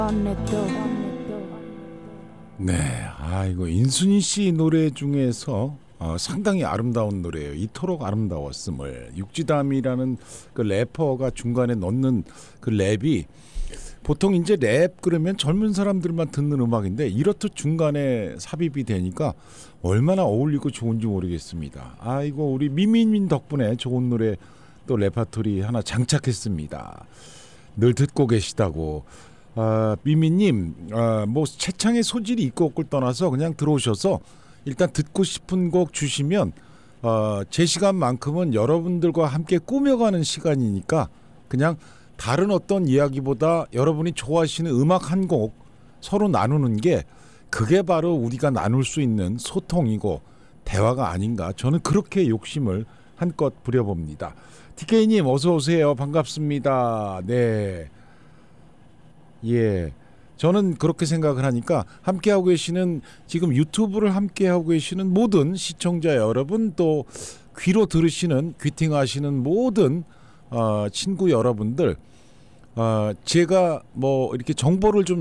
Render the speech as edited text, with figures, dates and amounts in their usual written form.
네, 이거 인순이 씨 노래 중에서 상당히 아름다운 노래예요. 이토록 아름다웠음을. 육지담이라는 그 래퍼가 중간에 넣는 그 랩이 보통 이제 랩 그러면 젊은 사람들만 듣는 음악인데 이렇듯 중간에 삽입이 되니까 얼마나 어울리고 좋은지 모르겠습니다. 아이고 우리 미민민 덕분에 좋은 노래 또 레파토리 하나 장착했습니다. 늘 듣고 계시다고. 미미님, 뭐 채창에 소질이 있고 없고를 떠나서 그냥 들어오셔서 일단 듣고 싶은 곡 주시면 제 시간만큼은 여러분들과 함께 꾸며가는 시간이니까 그냥 다른 어떤 이야기보다 여러분이 좋아하시는 음악 한 곡 서로 나누는 게 그게 바로 우리가 나눌 수 있는 소통이고 대화가 아닌가. 저는 그렇게 욕심을 한껏 부려봅니다. TK님 어서 오세요. 반갑습니다. 네. 예. 저는 그렇게 생각을 하니까 함께하고 계시는 지금 유튜브를 함께하고 계시는 모든 시청자 여러분 또 귀로 들으시는 귀팅하시는 모든 친구 여러분들 제가 뭐 이렇게 정보를 좀